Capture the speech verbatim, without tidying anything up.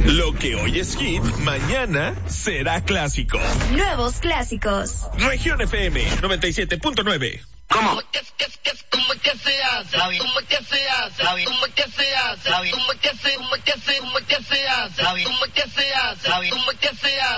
Lo que hoy es hit, mañana será clásico. Nuevos clásicos. Región F M noventa y siete punto nueve. ¿Cómo? ¿Cómo es que, cómo es que se hace? ¿Cómo es que se hace? ¿Cómo es que se hace? ¿Cómo es que se, cómo es que se, cómo es que se hace? ¿Cómo es que se hace? ¿Cómo es que se hace?